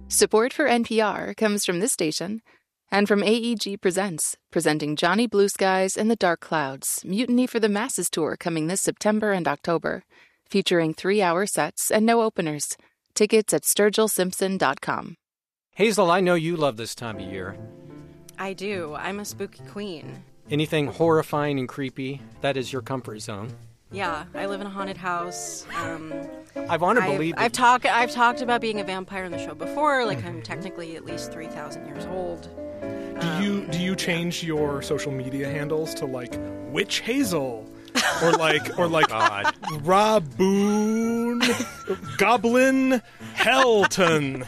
Support for NPR comes from this station and from AEG Presents, presenting Johnny Blue Skies and the Dark Clouds, Mutiny for the Masses tour coming this September and October, featuring 3-hour sets and no openers. Tickets at sturgillsimpson.com. Hazel, I know you love this time of year. I do. I'm a spooky queen. Anything horrifying and creepy, that is your comfort zone. Yeah, I live in a haunted house. I want to believe I've talked about being a vampire in the show before. Like, I'm technically at least 3,000 years old. Do you change your social media handles to like Witch Hazel or like God. Raboon Goblin Helton?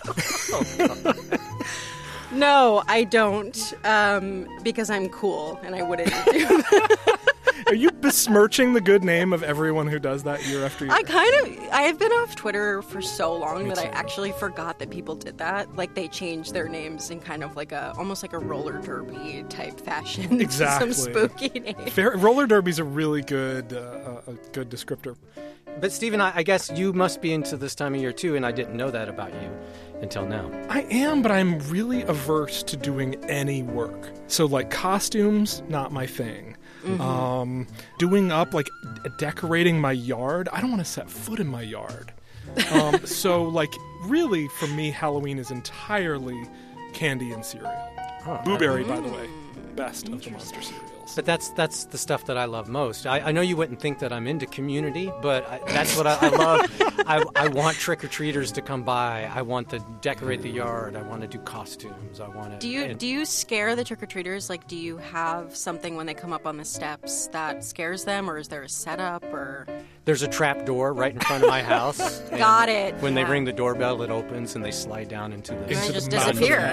No, I don't, because I'm cool and I wouldn't do that. Are you besmirching the good name of everyone who does that year after year? I have been off Twitter for so long that I too. actually forgot that people did that. Like, they changed their names in kind of like almost like a roller derby type fashion. Exactly. Some spooky names. Roller derby's a really good a good descriptor. But Stephen, I guess you must be into this time of year too, and I didn't know that about you until now. I am, but I'm really averse to doing any work. So like costumes, not my thing. Mm-hmm. Doing up, like decorating my yard, I don't want to set foot in my yard. So like really for me, Halloween is entirely candy and cereal. Blueberry, by the way, best of the monster cereals. But that's the stuff that I love most. I know you wouldn't think that I'm into community, but that's what I love. I want trick-or-treaters to come by. I want to decorate the yard. I want to do costumes. I want to. Do you scare the trick-or-treaters? Like, do you have something when they come up on the steps that scares them, or is there a setup? Or there's a trap door right in front of my house. Got it. When they ring the doorbell, it opens and they slide down into the. And just disappear.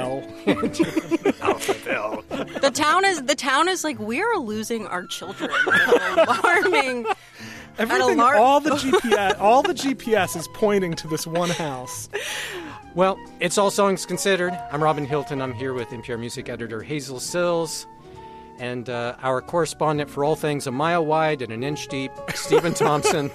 The town is like, we're losing our children. Alarming. Everything, all the GPS is pointing to this one house. Well, it's All Songs Considered. I'm Robin Hilton. I'm here with NPR music editor Hazel Sills, and our correspondent for all things a mile wide and an inch deep, Stephen Thompson.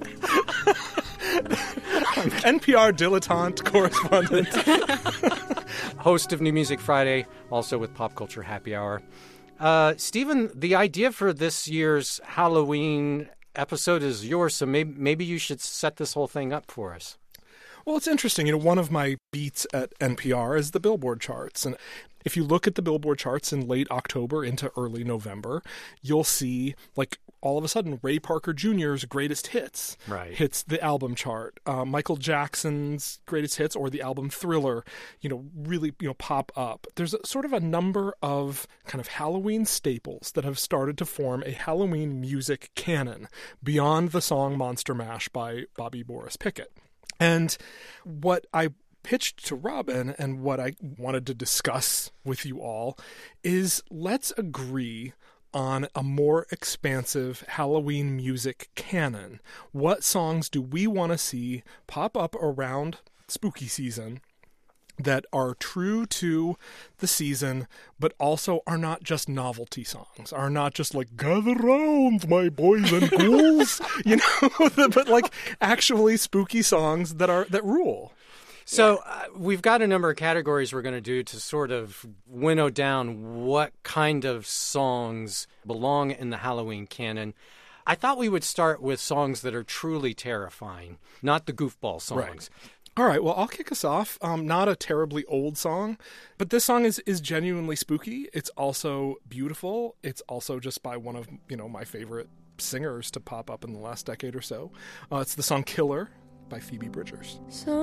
NPR dilettante correspondent. Host of New Music Friday, also with Pop Culture Happy Hour. Stephen, the idea for this year's Halloween episode is yours, so maybe you should set this whole thing up for us. Well, it's interesting. One of my beats at NPR is the Billboard charts. And if you look at the Billboard charts in late October into early November, you'll see, like, all of a sudden, Ray Parker Jr.'s greatest hits hits the album chart. Michael Jackson's greatest hits or the album Thriller, really, pop up. There's sort of a number of kind of Halloween staples that have started to form a Halloween music canon beyond the song Monster Mash by Bobby Boris Pickett. And what I pitched to Robin and what I wanted to discuss with you all is let's agree on a more expansive Halloween music canon. What songs do we want to see pop up around spooky season that are true to the season, but also are not just novelty songs, are not just like, gather round, my boys and ghouls, but like actually spooky songs that rule. So we've got a number of categories we're going to do to sort of winnow down what kind of songs belong in the Halloween canon. I thought we would start with songs that are truly terrifying, not the goofball songs. Right. All right, well, I'll kick us off. Not a terribly old song, but this song is genuinely spooky. It's also beautiful. It's also just by one of, my favorite singers to pop up in the last decade or so. It's the song Killer by Phoebe Bridgers.